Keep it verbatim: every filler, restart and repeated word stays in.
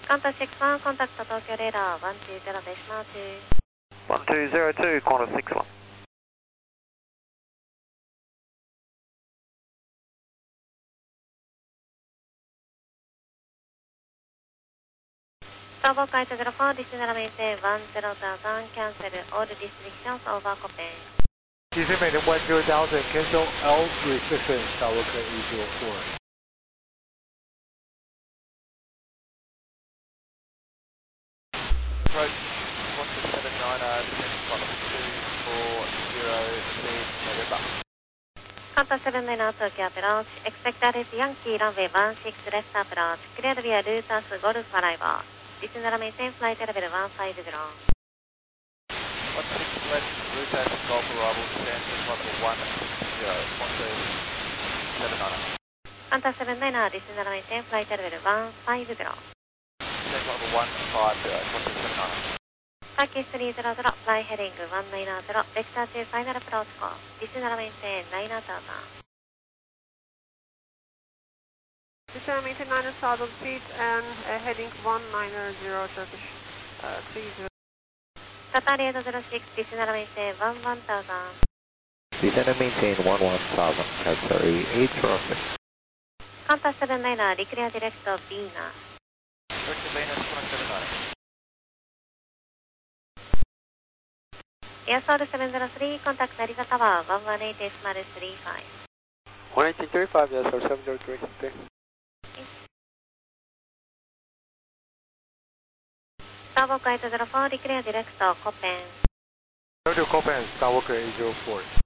Qantas six one, contact Tokyo radar one two zero decimal two. one two zero two, Qantas six one. Starboard Kite zero four, descend maintain one zero thousand, cancel all restrictions over Copenhagen. Descend maintain one zero thousand, cancel all restrictions, Starboard Kite eight zero four. Approach one two seven nine, descend one two four zero, speed November. Qantas seven nine Tokyo approach, expected Yankee runway one six left approach, cleared via Lotus Golf arrival. Descend maintain flight level one five zero. one six left, Lotus Golf arrival, descend one one zero, one two seven nine. Qantas seven nine descend maintain flight level one five zero. Descend level one five zero, one two seven nine. Turkish three zero zero, fly heading one nine zero, vector to final approach course. Descend maintain nine thousand. Descend maintain nine thousand feet and uh, heading one nine zero Turkish uh, three zero. Qatar eight zero six, descend maintain one one thousand. Descend and maintain one one thousand, Qatar eight zero six. Qantas seven nine, declare direct to Venus. Direct to Venus, one seven nine. Air Soul seven zero three, contact Narita Tower one one eight decimal three five. one eighteen thirty-five, yes, sir, seven zero three. Okay. Starboard Kite zero four, declare direct to Copenhagen. Go to Copenhagen, Starboard Kite eight zero four.